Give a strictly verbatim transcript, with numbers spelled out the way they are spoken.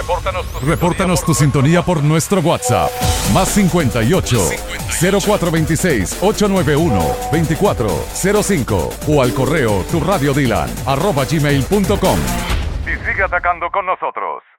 Repórtanos tu, Repórtanos sintonía, tu sintonía por nuestro WhatsApp. Más cincuenta y ocho, cero cuatro veintiséis, ochocientos noventa y uno, veinticuatro cero cinco o al correo tu radio dylan arroba gmail punto com. y sigue atacando con nosotros.